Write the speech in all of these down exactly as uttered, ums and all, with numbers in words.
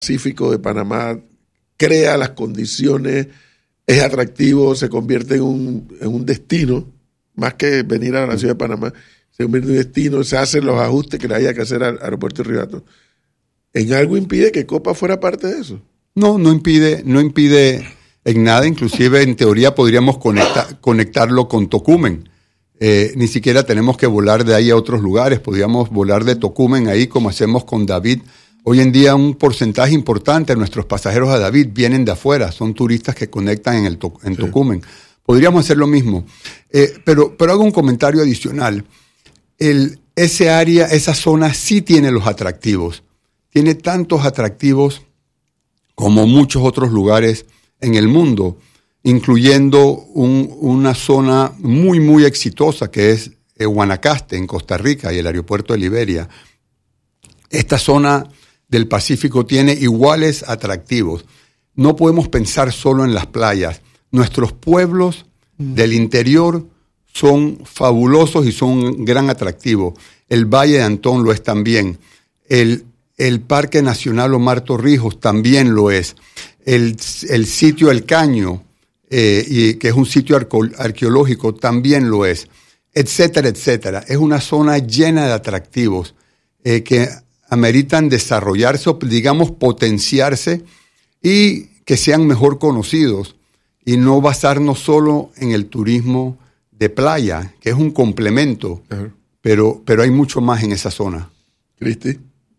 Pacífico de Panamá crea las condiciones, es atractivo, se convierte en un, en un destino, más que venir a la ciudad de Panamá, se convierte en un destino, se hacen los ajustes que le haya que hacer al aeropuerto de Río Hato. ¿En algo impide que Copa fuera parte de eso? No, no impide, no impide en nada, inclusive en teoría podríamos conectar, conectarlo con Tocumen. Eh, ni siquiera tenemos que volar de ahí a otros lugares, podríamos volar de Tocumen ahí como hacemos con David. Hoy en día un porcentaje importante de nuestros pasajeros a David vienen de afuera, son turistas que conectan en, el to- en sí. Tocumen. Podríamos hacer lo mismo, eh, pero, pero hago un comentario adicional. El, ese área, esa zona sí tiene los atractivos, tiene tantos atractivos como muchos otros lugares en el mundo, incluyendo un, una zona muy, muy exitosa que es eh, Guanacaste, en Costa Rica, y el aeropuerto de Liberia. Esta zona del Pacífico tiene iguales atractivos. No podemos pensar solo en las playas. Nuestros pueblos mm. del interior son fabulosos y son un gran atractivo. El Valle de Antón lo es también. El, el Parque Nacional Omar Torrijos también lo es. El, el sitio El Caño, eh, y, que es un sitio arco, arqueológico, también lo es, etcétera, etcétera. Es una zona llena de atractivos eh, que ameritan desarrollarse o, digamos, potenciarse y que sean mejor conocidos y no basarnos solo en el turismo de playa, que es un complemento, uh-huh. pero, pero hay mucho más en esa zona. Cristi.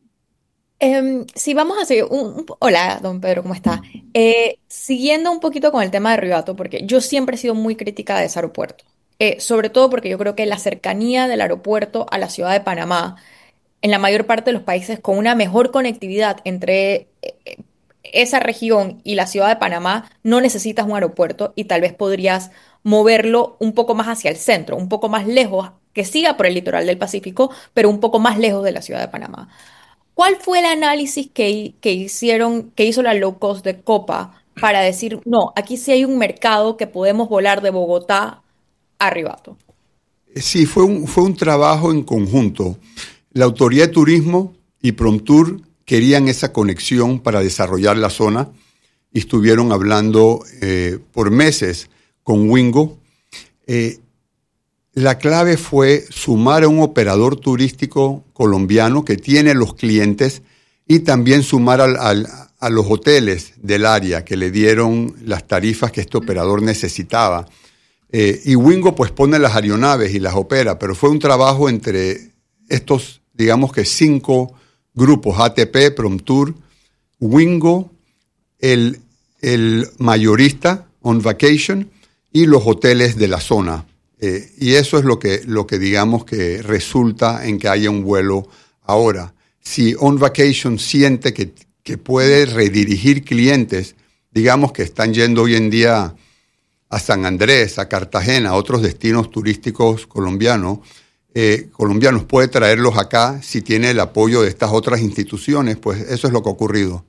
Eh, sí, vamos a seguir. Un, un, hola, don Pedro, ¿cómo está? Eh, siguiendo un poquito con el tema de Río Hato, porque yo siempre he sido muy crítica de ese aeropuerto, eh, sobre todo porque yo creo que la cercanía del aeropuerto a la ciudad de Panamá, en la mayor parte de los países con una mejor conectividad entre eh, esa región y la ciudad de Panamá, no necesitas un aeropuerto y tal vez podrías moverlo un poco más hacia el centro, un poco más lejos, que siga por el litoral del Pacífico, pero un poco más lejos de la ciudad de Panamá. ¿Cuál fue el análisis que, que hicieron, que hizo la low cost de Copa para decir, no, aquí sí hay un mercado que podemos volar de Bogotá a Río Hato? Sí, fue un, fue un trabajo en conjunto. La Autoridad de Turismo y Promtur querían esa conexión para desarrollar la zona y estuvieron hablando eh, por meses con Wingo. Eh, la clave fue sumar a un operador turístico colombiano que tiene los clientes y también sumar al, al, a los hoteles del área que le dieron las tarifas que este operador necesitaba. Eh, y Wingo pues pone las aeronaves y las opera, pero fue un trabajo entre estos, digamos que cinco grupos, A T P, Promtur, Wingo, el, el mayorista, On Vacation, y los hoteles de la zona. Eh, y eso es lo que, lo que digamos que resulta en que haya un vuelo ahora. Si On Vacation siente que, que puede redirigir clientes, digamos que están yendo hoy en día a San Andrés, a Cartagena, a otros destinos turísticos colombianos, eh, colombianos, puede traerlos acá si tiene el apoyo de estas otras instituciones, pues eso es lo que ha ocurrido.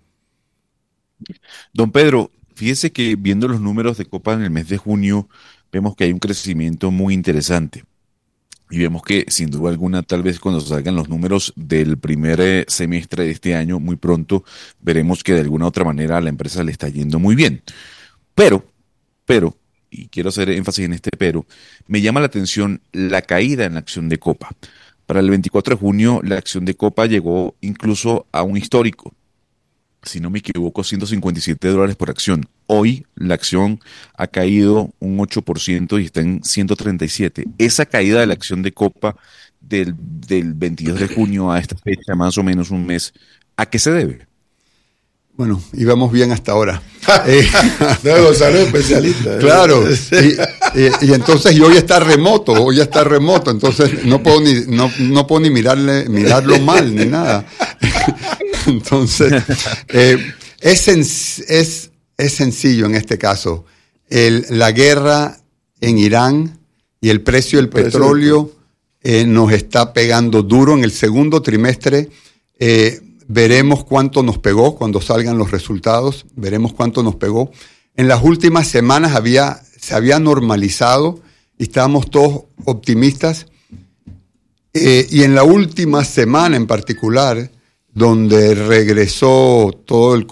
Don Pedro, fíjese que viendo los números de Copa en el mes de junio, vemos que hay un crecimiento muy interesante. Y vemos que, sin duda alguna, tal vez cuando salgan los números del primer eh, semestre de este año, muy pronto, veremos que de alguna u otra manera a la empresa le está yendo muy bien. Pero, pero, y quiero hacer énfasis en este pero, me llama la atención la caída en la acción de Copa. Para el veinticuatro de junio, la acción de Copa llegó incluso a un histórico. Si no me equivoco, ciento cincuenta y siete dólares por acción. Hoy la acción ha caído un ocho por ciento y está en ciento treinta y siete. Esa caída de la acción de Copa del, del veintidós de junio a esta fecha, más o menos un mes, ¿a qué se debe? Bueno, íbamos bien hasta ahora. eh, no, Gonzalo es especialista. ¿eh? Claro. Y, y, y entonces, y hoy está remoto, hoy está remoto, entonces no puedo ni, no, no puedo ni mirarle, mirarlo mal, ni nada. Entonces, eh, es, es, es sencillo en este caso. El, la guerra en Irán y el precio del petróleo eh, nos está pegando duro en el segundo trimestre. Eh, veremos cuánto nos pegó cuando salgan los resultados, veremos cuánto nos pegó. En las últimas semanas había, se había normalizado y estábamos todos optimistas. Eh, y en la última semana en particular, donde regresó todo el